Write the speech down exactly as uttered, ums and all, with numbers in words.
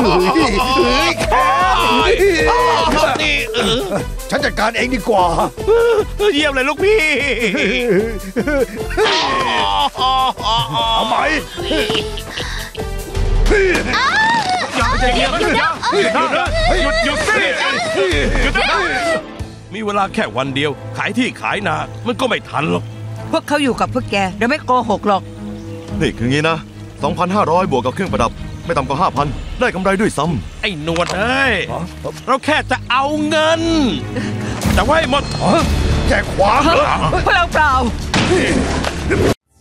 นี่ฉันจัดการเองดีกว่าเยี่ยมเลยลูกพี่เอาไหมอย่าใจเย็นหยุดหยุดหยุดสิหยุดนะมีเวลาแค่วันเดียวขายที่ขายนามันก็ไม่ทันหรอกพวกเขาอยู่กับพวกแกเราไม่โกหกหรอกนี่คืองี้นะ สองพันห้าร้อย บวกกับเครื่องประดับไม่ต่ำกว่า ห้าพัน ได้กำไรด้วยซ้ำไอ้หนวดเอ้ยเราแค่จะเอาเงินแต่ว่าให้หมดแกขวางเหรอพวกเราเปล่า